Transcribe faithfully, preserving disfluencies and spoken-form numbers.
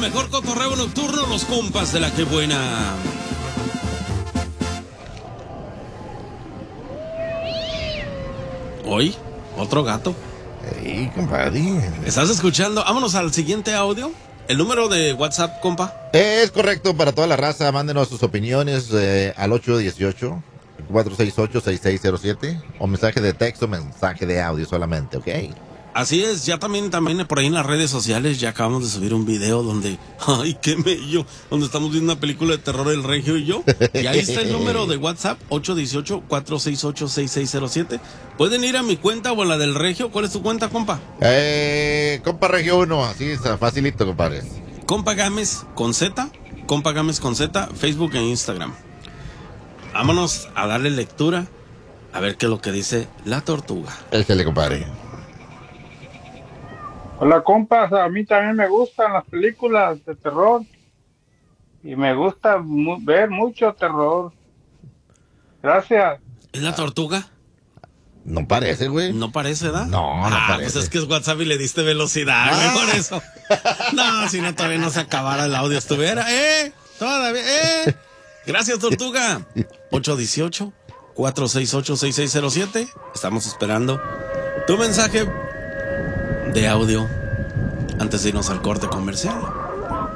mejor cotorreo nocturno, los compas de la que buena. Hoy, otro gato. Ey, compadre. ¿Estás escuchando? Vámonos al siguiente audio. El número de WhatsApp, compa. Es correcto para toda la raza. Mándenos sus opiniones eh, al ocho uno ocho, cuatro seis ocho, seis seis cero siete o mensaje de texto, mensaje de audio solamente, ¿ok? Así es, ya también, también por ahí en las redes sociales ya acabamos de subir un video donde, ay, qué mello, donde estamos viendo una película de terror el Regio y yo. Y ahí está el número de WhatsApp, ocho uno ocho, cuatro seis ocho, seis seis cero siete. Pueden ir a mi cuenta o a la del Regio. ¿Cuál es tu cuenta, compa? Eh, compa Regio uno, así es, facilito, compadre. Compa Gámez con Z, Compa Gámez con Z, Facebook e Instagram. Vámonos a darle lectura, a ver qué es lo que dice la tortuga. Échale, compadre. Hola compas, a mí también me gustan las películas de terror y me gusta mu- ver mucho terror. Gracias. ¿Es la tortuga? No parece, güey. No parece, ¿verdad? No, no ah, parece. pues es que es WhatsApp y le diste velocidad, güey, Ah. por eso. No, si no, todavía no se acabara el audio. Estuviera, ¡eh! Todavía, ¡eh! Gracias, tortuga. ocho uno ocho, cuatro seis ocho, seis seis cero siete. Estamos esperando tu mensaje de audio antes de irnos al corte comercial.